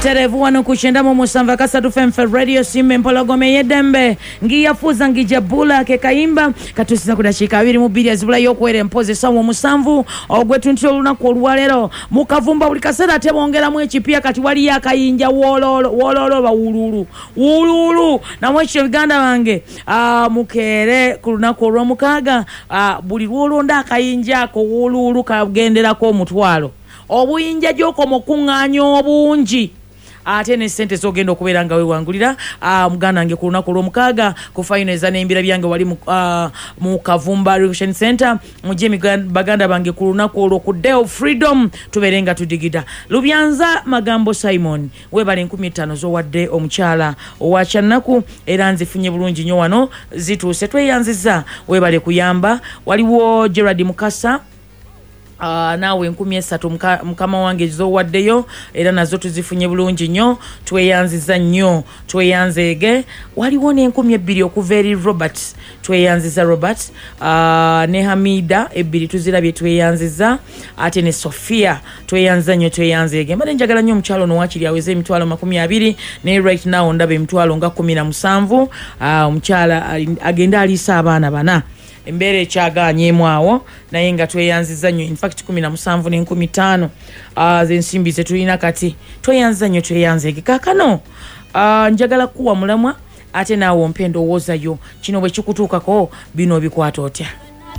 Terevu wano kuchenda mu Musamba Kasatu FM Radio Simme Mpologome yedembe ngiyafuza ngijabula ke kayimba katusiza kudashika 2 mu bili azibula yokwere mpoze sawo musanvu ogwetuntyo lunako olwalero mukavumba buli kasera tebongera mu ekipya kati wali yakayinja wololo wululu namwe kyo Uganda bange mukere kulunako olw'omukaaga buli lwolonda akayinja ko wululu kagenderako omutwalo obuyinja joko mukunganya obungi ate ne sente zogenda okubeera nga wewangulira muganda nge ku lunaku olw'omukaaga ku finaliza n'embira byange wali mu Kavumba Recreation Center mujje baganda bange ku lunaku olwo ku Day of Freedom tubeere nga tudigida Lubyanza Magambo Simon webale 15 zowadde omukyala owakyannaku era nzifunye bulungi nnyo wano zituuse tweyanziza webale kuyamba waliwo Gerard Mukasa nawe 13 mukama wange zowaddeyo era nazo tuzifunye bulungi nnyo tweyanziza nnyo tweyanzeege waliwo ne 12 okuva eri Robert tweyanziza Robert ne Hamida ebbiri tuzirabye tweyanziza ate ne Sofia tweyanziza nnyo tweyanzeege mbadde njagala nnyo omukyalo no wakiri aweze emitwalo 20 ne right now ndaba emitwalo nga 17 omukyala agenda aliisa abaana bana embere ekyaganyemu awo naye nga tweyanziza nnyo in fact 17 ne 15 zensimbi ze tulina kati tweyanziza nnyo tweyanzeege kakano njagala kuwa mulamwa ate naawe ompendo wozayo kino bwe kikutuukako bino bikwata otya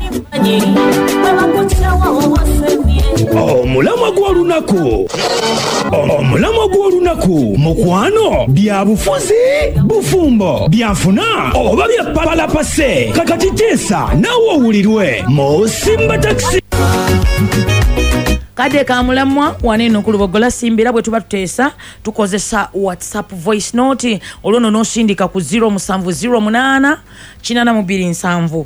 omulamwa gw'olunaku mukwano bya bufuzi bufumbo byafuna oba bya palapase kakati teesa nawe owulirwe mu Simba Taxi kade ka mulamwa waneno kulubogola simbira bwe tuba tuteesa tukozesa WhatsApp voice note olwono nosindika ku 0708 827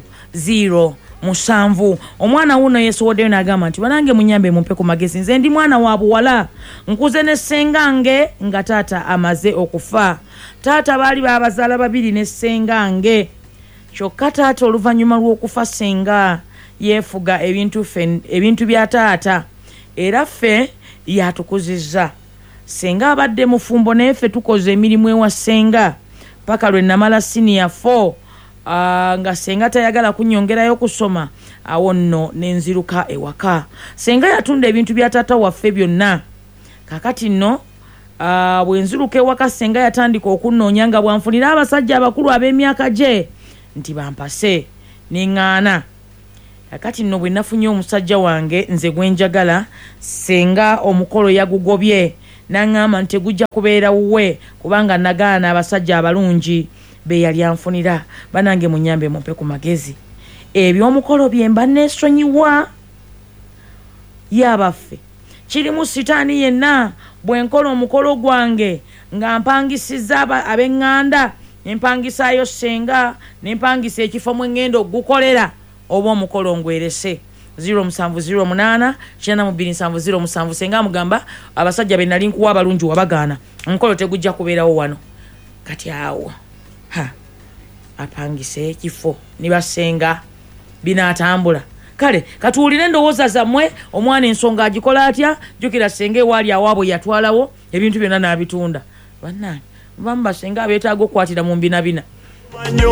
0 omwana wuno yesowodeyo n'agamba nti banange munyambe mumpe ku magezi nze ndi mwana wa buwala nkuze ne ssengange nga taata amaze okufa taata baali babazaala babiri ne ssengange kyokka taata oluvannyuma lw'okufa ssenga yeefuga ebintu bya taata era ffe yatukuzizza ssenga abadde mufumbo naye ffe tukoze emirimu ewa ssenga paka lwe namala senior 4 nga senga tayagala kunyongerayo kusoma awo nno nenziruka ewaka senga yatunda ebintu bya tata waffe byonna kakati nno bwenziruka ewaka senga yatandika okunnoonya nga bwanfunira abasajja abakulu ab'emyaka gye nti bampase neŋŋaana kakati nno bwe nafunye omusajja wange nze gwenjagala senga omukolo yagugobye naŋŋamba nti tegujja kubeera wuwe kubanga nagaana abasajja abalungi be yali anfunira banange munyambe mumpe ku magezi eby'omukolo byemba nesonyiwa yabaffe kirimu sitaani yenna bwenkola omukolo gwange nga mpangisiza ab'eŋŋanda nempangisaayo ssenga nempangisa ekifo mwe ŋŋenda ogukolera oba omukolo ngwerese 0708 827 senga amugamba abasajja be nali nkuwa abalungi wabagaana omukolo tegujja kubeerawo wano kati awo apangise ekifo nibasenga binatambula kale katuulire ndowooza zammwe omwana ensonga agikola atya jjukira senga ewaali awaabwe yatwalawo ebintu byonna n'abitunda bannange bamu basenga abeetaaga okukwatira mu mbinabina